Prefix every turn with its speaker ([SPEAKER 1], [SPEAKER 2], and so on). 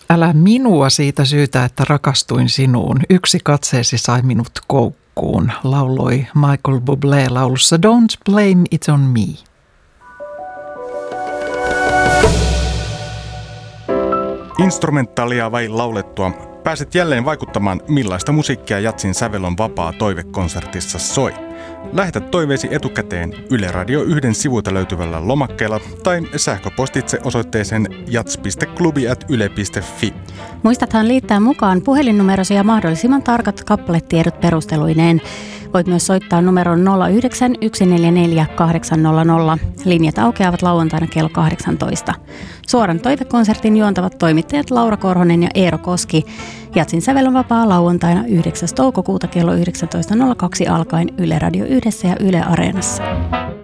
[SPEAKER 1] Älä minua siitä syytä, että rakastuin sinuun. Yksi katseesi sai minut koukkuun, lauloi Michael Bublé laulussa Don't Blame It On Me.
[SPEAKER 2] Instrumentaalia vai laulettua? Pääset jälleen vaikuttamaan, millaista musiikkia Jatsin sävelon vapaa toivekonsertissa soi. Lähetä toiveesi etukäteen Yle Radio 1 sivuilta löytyvällä lomakkeella tai sähköpostitse osoitteeseen jats.klubi@yle.fi.
[SPEAKER 3] Muistathan liittää mukaan puhelinnumerosi ja mahdollisimman tarkat kappaletiedot perusteluineen. Voit myös soittaa numeron 09 144 800. Linjat aukeavat lauantaina kello 18. Suoran toivekonsertin juontavat toimittajat Laura Korhonen ja Eero Koski. Jatsin sävelon vapaa lauantaina 9. toukokuuta kello 19.02 alkaen Yle Radio 1 ja Yle Areenassa.